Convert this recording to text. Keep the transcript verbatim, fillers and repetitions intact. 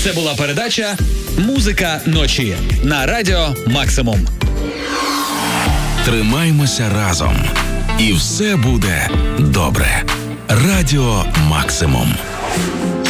Це була передача «Музика ночі» на Радіо Максимум. Тримаймося разом. І все буде добре. Радіо Максимум.